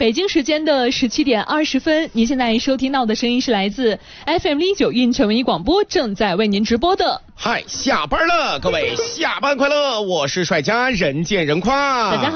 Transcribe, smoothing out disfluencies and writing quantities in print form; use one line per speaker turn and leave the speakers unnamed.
北京时间的17点20分，您现在收听到的声音是来自 FM119运城文艺广播正在为您直播的。
嗨，下班了，各位下班快乐！我是帅家人见人夸。
大家好。